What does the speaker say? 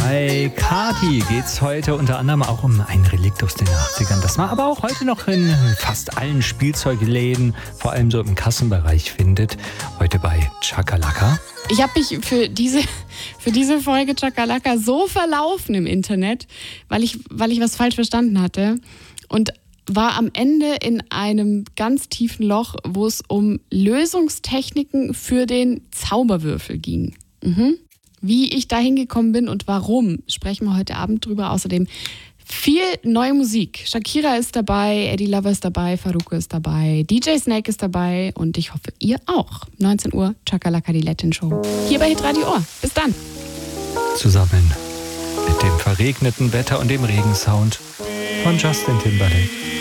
Bei Kati geht es heute unter anderem auch um ein Relikt aus den 80ern, das man aber auch heute noch in fast allen Spielzeugläden, vor allem so im Kassenbereich findet. Heute bei Chakalaka. Ich habe mich für diese Folge Chakalaka so verlaufen im Internet, weil ich was falsch verstanden hatte und war am Ende in einem ganz tiefen Loch, wo es um Lösungstechniken für den Zauberwürfel ging. Wie ich da hingekommen bin und warum, sprechen wir heute Abend drüber. Außerdem viel neue Musik. Shakira ist dabei, Eddie Lover ist dabei, Farruko ist dabei, DJ Snake ist dabei und ich hoffe, ihr auch. 19 Uhr, Chakalaka, die Latin Show. Hier bei Hitradio Ohr. Bis dann. Zusammen mit dem verregneten Wetter und dem Regensound von Justin Timberlake.